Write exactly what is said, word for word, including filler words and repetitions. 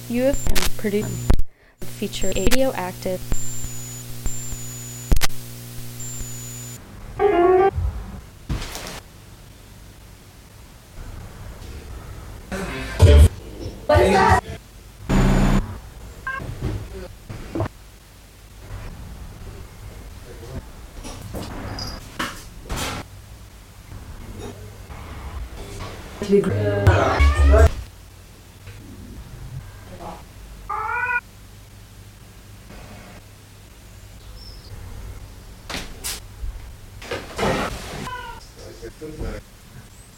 You have produced feature radioactive. What is that? To be